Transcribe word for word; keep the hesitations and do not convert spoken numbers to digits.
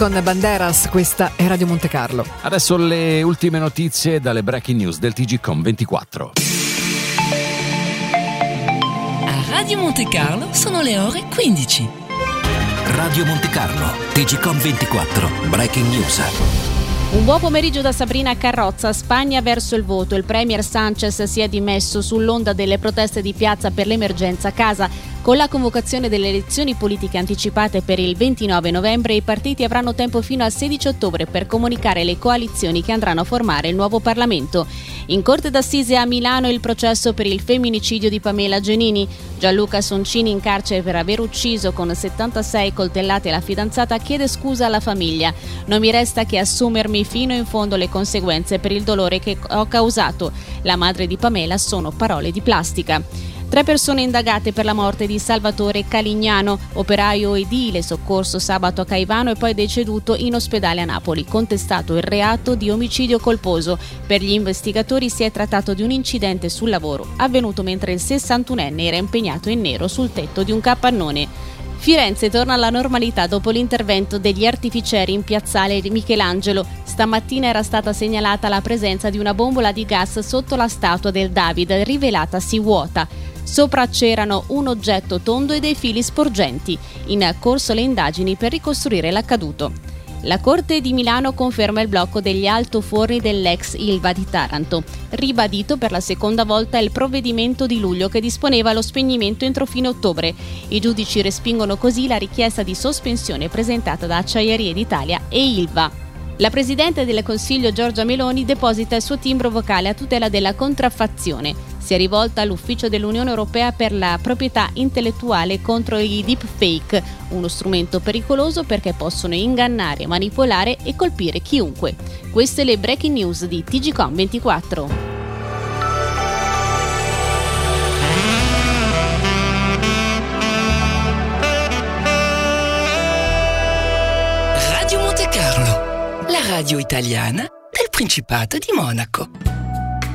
con Banderas, questa è Radio Monte Carlo. Adesso le ultime notizie dalle breaking news del T G Com ventiquattro. A Radio Monte Carlo sono le ore quindici. Radio Monte Carlo, T G Com ventiquattro, breaking news. Un buon pomeriggio da Sabrina Carrozza. Spagna verso il voto. Il premier Sánchez si è dimesso sull'onda delle proteste di piazza per l'emergenza casa. Con la convocazione delle elezioni politiche anticipate per il ventinove novembre, i partiti avranno tempo fino al sedici ottobre per comunicare le coalizioni che andranno a formare il nuovo Parlamento. In Corte d'Assise a Milano il processo per il femminicidio di Pamela Genini. Gianluca Soncini, in carcere per aver ucciso con settantasei coltellate la fidanzata, chiede scusa alla famiglia. Non mi resta che assumermi fino in fondo le conseguenze per il dolore che ho causato. La madre di Pamela, sono parole di plastica. Tre persone indagate per la morte di Salvatore Calignano, operaio edile soccorso sabato a Caivano e poi deceduto in ospedale a Napoli, contestato il reato di omicidio colposo. Per gli investigatori si è trattato di un incidente sul lavoro, avvenuto mentre il sessantunenne era impegnato in nero sul tetto di un capannone. Firenze torna alla normalità dopo l'intervento degli artificieri in piazzale Michelangelo. Stamattina era stata segnalata la presenza di una bombola di gas sotto la statua del David, rivelatasi vuota. Sopra c'erano un oggetto tondo e dei fili sporgenti. In corso le indagini per ricostruire l'accaduto. La Corte di Milano conferma il blocco degli altoforni dell'ex Ilva di Taranto. Ribadito per la seconda volta il provvedimento di luglio che disponeva lo spegnimento entro fine ottobre. I giudici respingono così la richiesta di sospensione presentata da Acciaierie d'Italia e Ilva. La Presidente del Consiglio Giorgia Meloni deposita il suo timbro vocale a tutela della contraffazione. Si è rivolta all'Ufficio dell'Unione Europea per la proprietà intellettuale contro i deepfake, uno strumento pericoloso perché possono ingannare, manipolare e colpire chiunque. Queste le breaking news di T G Com ventiquattro. Radio Monte Carlo, la radio italiana del Principato di Monaco.